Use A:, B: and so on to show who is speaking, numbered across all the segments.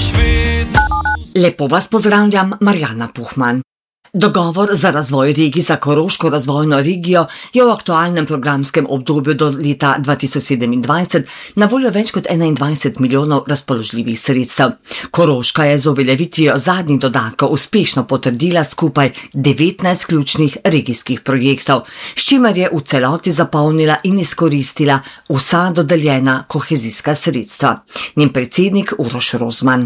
A: Lepo vas pozdravljam, Marjana Puhman. Dogovor za razvoj regij za Koroško razvojno regijo je v aktualnem programskem obdobju do leta 2027 na voljo več kot 21 milijonov razpoložljivih sredstev. Koroška je z uveljavitvijo zadnjih dodatkov uspešno potrdila skupaj 19 ključnih regijskih projektov, s čimer je v celoti zapolnila in izkoristila vsa dodeljena kohezijska sredstva. Njen predsednik Uroš Rozman.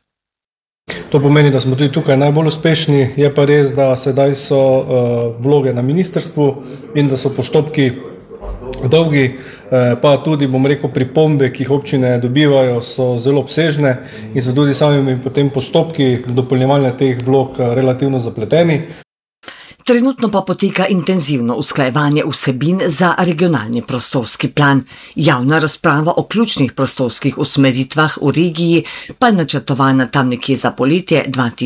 B: To pomeni, da smo tudi tukaj najbolj uspešni, je pa res, da sedaj so vloge na ministrstvu in da so postopki dolgi, pa tudi, bom rekel, pripombe, ki jih občine dobivajo, so zelo obsežne in so tudi sami potem postopki dopolnjevanja teh vlog relativno zapleteni.
A: Trenutno pa poteka intenzivno usklajevanje vsebin za regionalni prostorski plan. Javna razprava o ključnih prostorskih usmeritvah v regiji pa je načrtovana tam nekje za poletje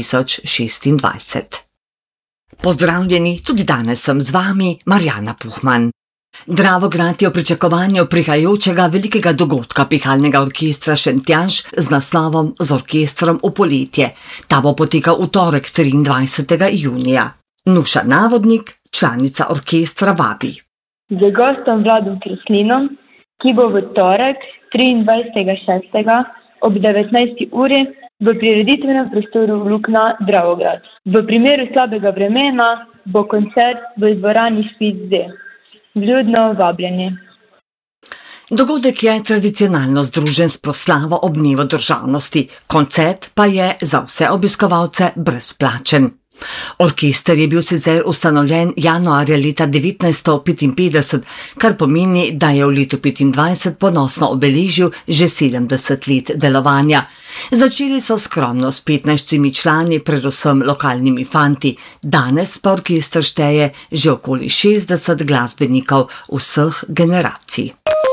A: 2026. Pozdravljeni, tudi danes sem z vami, Marjana Puhman. Dravograd je v pričakovanju prihajajočega velikega dogodka pihalnega orkestra Šentjanž z naslovom Z orkestrom v poletje. Ta bo potekal v torek 23. junija. Nuša Navodnik, članica orkestra, vabi.
C: Z gostom Vladom Kreslinom, ki bo v torek 23.6. ob 19. uri v prireditvenem prostoru Lukna Dravograd. V primeru slabega vremena bo koncert v dvorani Špic D. Vljudno vabljeni.
A: Dogodek je tradicionalno združen s proslavo ob dnevu državnosti, koncert pa je za vse obiskovalce brezplačen. Orkester je bil sicer ustanovljen januarja leta 1955, kar pomeni, da je v letu 25 ponosno obeležil že 70 let delovanja. Začeli so skromno s 15 člani, predvsem lokalnimi fanti, danes pa orkester šteje že okoli 60 glasbenikov vseh generacij.